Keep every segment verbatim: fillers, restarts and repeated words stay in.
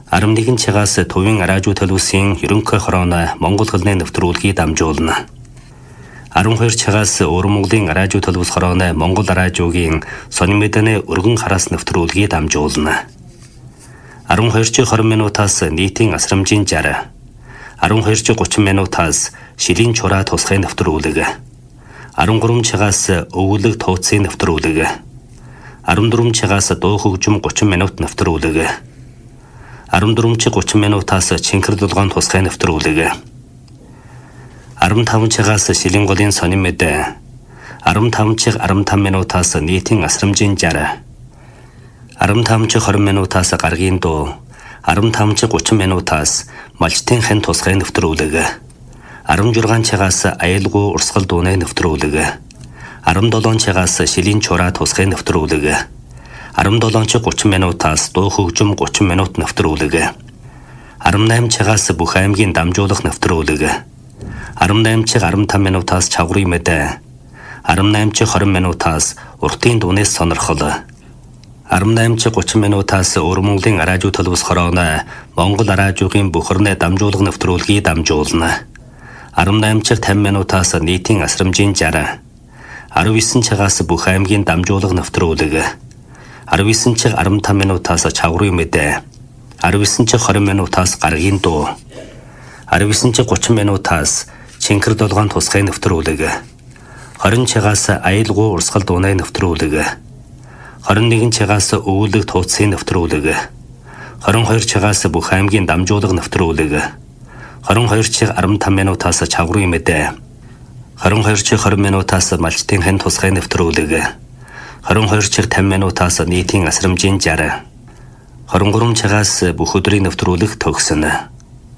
арван нэгэн цагаас Тувын радио телевизийн ерөнхий хорооны Монгол хэлний нэвтрүүлгийг дамжуулна. арван хоёр цагаас Өвөр Монголын радио телевиз хорооны Монгол радиогийн сонин мэдээний өргөн хараас нэвтрүүлгийг дамжуулна. арван хоёр цаг хорин минутаас нийтийн асрамжийн жар, арван хоёр цаг гучин минутаас шилийн чураа тусгай нэвтрүүлэг, арван гурван цагаас өвөлөг тууцын нэвтрүүлэг, арван дөрвөн цагаас дуу хөгжим гучин минут нэвтрүүлэг, арван дөрвөн цаг гучин минутаас чинхэр дулгаан тусгай нэвтрүүлэг, арван таван цагаас шилийн голын сонин мэдээ, арван таван цаг арван таван минутаас нийтийн асрамжийн жар, арван таван цаг хорин минутаас гаргийн дуу, арван таван цаг гучин минутаас малчтын хэн тусгай нэвтрүүлэг, арван жургаан цагаас аюулгүй урсгал дууны нэвтрүүлэг, арван долоон цагаас шилийн чураа тусгай нэвтрүүлэг, арван долоон цаг гучин минутаас дуу хөгжим гучин минут нэвтрүүлэг, арван найман цагаас бүх аймгийн дамжуулах нэвтрүүлэг, арван найман цаг арван таван минутаас чаврын мэдээ, арван найман цаг хорин минутаас уртын дуунаас сонирхол, арван найман цаг гучин минутаас Өвөр Монголын радио телевиз хорооны Монгол радиогийн бүхэрнээ дамжуулах нэвтрүүлгийг дамжуулна. арван найман цаг тавин минутаас нийтийн асрамжийн жар, арван есөн цагаас бүх аймгийн дамжуулах нэвтрүүлэг, арван есөн цаг арван таван минутаас чаврын мэдээ, арван есөн цаг хорин минутаас гаргийн дуу, арван есөн цаг гучин минутаас чинхэр дулгаан тусгай нэвтрүүлэг, хорин цагаас аюулгүй урсгал дууны нэвтрүүлэг, хорин нэгэн цагаас өвөлөг тууцын нэвтрүүлэг, хорин хоёр цагаас бүх аймгийн дамжуулах нэвтрүүлэг, хорин хоёр цаг арван таван минутаас чаврын мэдээ, хорин хоёр цаг хорин минутаас малчтын хэн тусгай нэвтрүүлэг, хорин хоёр цаг тавин минутаас нийтийн асрамжийн жар, хорин гурван цагаас бүх өдрийн нэвтрүүлэг төгснө.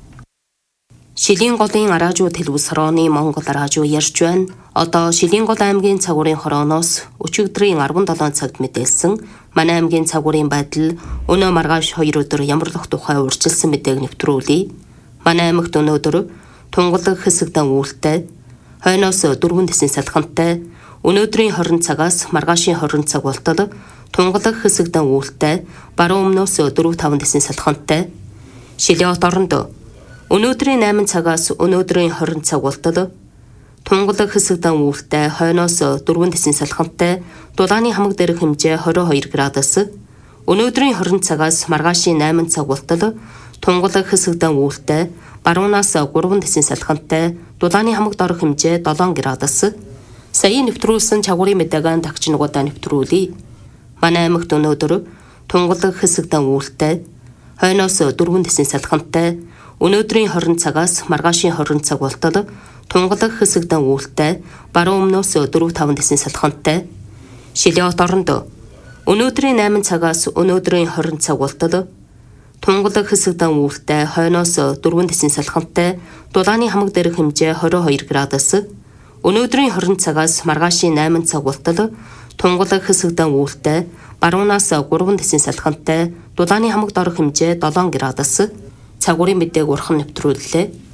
Шилийн голын радио телевиз хорооны Монгол радио ярьж байна. Одоо Шилийн гол аймгийн цагуурын хорооноос өчигдрийн арван долоон цагт мэдээлсэн манай аймгийн цагуурын байдал өнөө маргааш хоёр өдөр ямарлах тухай урьдчилсан мэдээг нэвтрүүлье. Манай аймагт өнөөдөр тунгалаг хэсэгдэн үүлтэй, хойноос дөрвөн тэсийн салхинтай, өнөөдрийн хорин цагаас маргаашийн хорин цаг болтол тунгалаг хэсэгдэн үүлтэй, баруун өмнөөс дөрвөн таван тэсийн салхинтай, Шилийн хот оронд өнөөдрийн найман цагаас өнөөдрийн хорин цаг болтол тунгалаг хэсэгдэн үүлтэй, хойноос дөрвөн тэсийн салхинтай, дулааны хамаг дээрх хэмжээ двадцать two градус, өнөөдрийн хорин цагаас маргаашийн найман цаг болтол тунгалаг хэсэгдэн үүлтэй, баруунаас гурван тэсийн салхинтай, дулааны хамаг дорох хэмжээ seven градус. Саяын нэвтрүүлсэн чагуурын мэдээгээр тагч нугуудаа нэвтрүүлье. Манай аймагт өнөөдөр тунгалаг хэсэгдэн үүлтэй, хойноос дөрвөн тэсийн салхинтай, өнөөдрийн хорин цагаас маргаашийн хорин цаг болтол тунгалаг хэсэгдэн үүлтэй, баруун өмнөөс дөрвөн таван тэсийн салхинтай, Шилийн хот оронд өнөөдрийн найман цагаас өнөөдрийн хорин цаг болтол тунгалаг хэсэгдэн үүлтэй, хойноос дөрвөн тэсийн салхинтай, дулааны хамаг дээрх хэмжээ twenty-two градус, өнөөдрийн хорин цагаас маргаашийн найман цаг болтол тунгалаг хэсэгдэн үүлтэй, баруунаас гурван тэсийн салхинтай, дулааны хамаг дорох хэмжээ seven градус. Цагуурын мэдээг урхан нэвтрүүллээ.